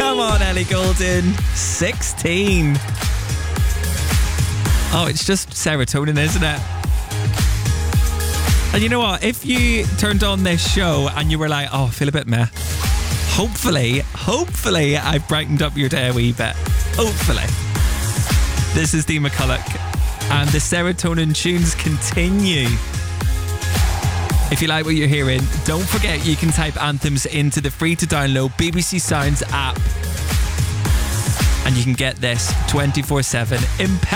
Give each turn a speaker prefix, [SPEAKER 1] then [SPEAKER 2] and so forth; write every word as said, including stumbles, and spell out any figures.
[SPEAKER 1] Come on, Ellie Goulding. sixteen. Oh, it's just serotonin, isn't it? And you know what? If you turned on this show and you were like, oh, I feel a bit meh. Hopefully, hopefully I've brightened up your day a wee bit. Hopefully. This is Dee McCulloch and the serotonin tunes continue. If you like what you're hearing, don't forget you can type anthems into the free to download B B C Sounds app and you can get this twenty-four seven in